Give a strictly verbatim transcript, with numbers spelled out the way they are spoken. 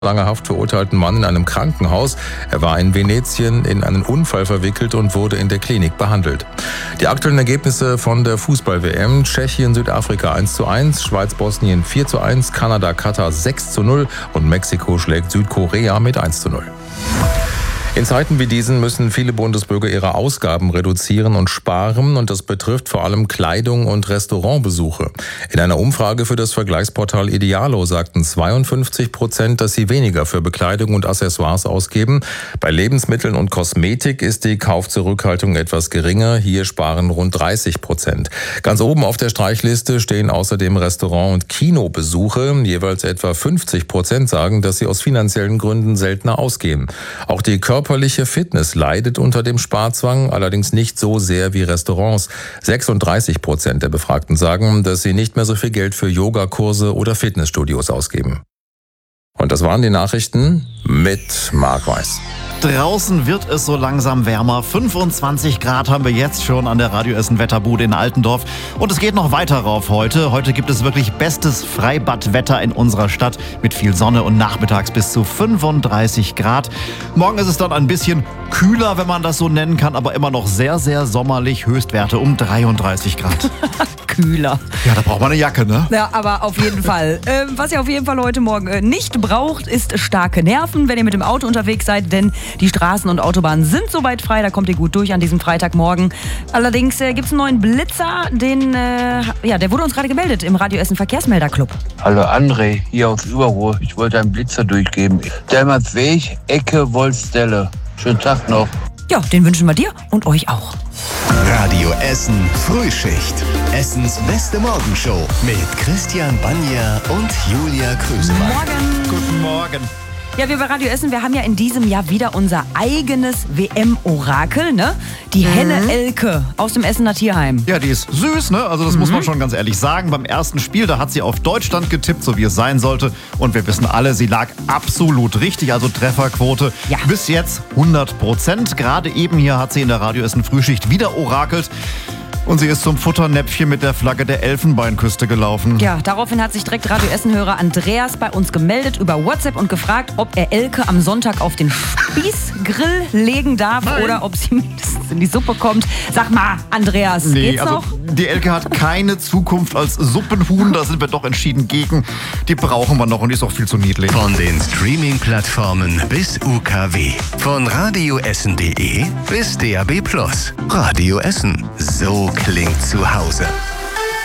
langer Haft verurteilten Mann in einem Krankenhaus. Er war in Venetien in einen Unfall verwickelt und wurde in der Klinik behandelt. Die aktuellen Ergebnisse von der Fußball-W M: Tschechien, Südafrika eins zu eins, Schweiz, Bosnien vier zu eins, Kanada, Katar sechs zu null und Mexiko schlägt Südkorea mit eins zu null. In Zeiten wie diesen müssen viele Bundesbürger ihre Ausgaben reduzieren und sparen, und das betrifft vor allem Kleidung und Restaurantbesuche. In einer Umfrage für das Vergleichsportal Idealo sagten zweiundfünfzig Prozent, dass sie weniger für Bekleidung und Accessoires ausgeben. Bei Lebensmitteln und Kosmetik ist die Kaufzurückhaltung etwas geringer. Hier sparen rund dreißig Prozent. Ganz oben auf der Streichliste stehen außerdem Restaurant- und Kinobesuche. Jeweils etwa fünfzig Prozent sagen, dass sie aus finanziellen Gründen seltener ausgehen. Auch die Körperliche Fitness leidet unter dem Sparzwang, allerdings nicht so sehr wie Restaurants. sechsunddreißig Prozent der Befragten sagen, dass sie nicht mehr so viel Geld für Yogakurse oder Fitnessstudios ausgeben. Und das waren die Nachrichten mit Marc Weiß. Draußen wird es so langsam wärmer. fünfundzwanzig Grad haben wir jetzt schon an der Radio Essen Wetterbude in Altendorf. Und es geht noch weiter rauf heute. Heute gibt es wirklich bestes Freibadwetter in unserer Stadt mit viel Sonne und nachmittags bis zu fünfunddreißig Grad. Morgen ist es dann ein bisschen kühler, wenn man das so nennen kann, aber immer noch sehr, sehr sommerlich. Höchstwerte um dreiunddreißig Grad. Kühler. Ja, da braucht man eine Jacke, ne? Ja, aber auf jeden Fall. Ähm, was ihr auf jeden Fall heute Morgen äh, nicht braucht, ist starke Nerven, wenn ihr mit dem Auto unterwegs seid, denn die Straßen und Autobahnen sind soweit frei, da kommt ihr gut durch an diesem Freitagmorgen. Allerdings äh, gibt es einen neuen Blitzer, den, äh, ja, der wurde uns gerade gemeldet im Radio Essen Verkehrsmelderclub. Hallo André, hier aus Überruhr. Ich wollte einen Blitzer durchgeben. Delmersweg, Ecke Wolfstelle. Schönen Tag noch. Ja, den wünschen wir dir und euch auch. Radio Essen Frühschicht. Essens beste Morgenshow mit Christian Banja und Julia Krüsemann. Morgen. Guten Morgen. Ja, wir bei Radio Essen, wir haben ja in diesem Jahr wieder unser eigenes W M-Orakel, ne? Die mhm. Henne Elke aus dem Essener Tierheim. Ja, die ist süß, ne? Also das mhm. muss man schon ganz ehrlich sagen. Beim ersten Spiel, da hat sie auf Deutschland getippt, so wie es sein sollte. Und wir wissen alle, sie lag absolut richtig, also Trefferquote ja. bis jetzt hundert Prozent. Gerade eben hier hat sie in der Radio Essen Frühschicht wieder orakelt. Und sie ist zum Futternäpfchen mit der Flagge der Elfenbeinküste gelaufen. Ja, daraufhin hat sich direkt Radio Essen-Hörer Andreas bei uns gemeldet über WhatsApp und gefragt, ob er Elke am Sonntag auf den Spießgrill legen darf. Nein. Oder ob sie mindestens in die Suppe kommt. Sag mal, Andreas, nee, geht's also noch? Die Elke hat keine Zukunft als Suppenhuhn, da sind wir doch entschieden gegen. Die brauchen wir noch und die ist auch viel zu niedlich. Von den Streaming-Plattformen bis U K W. Von radioessen punkt de bis D A B plus. Radio Essen. So klingt zu Hause.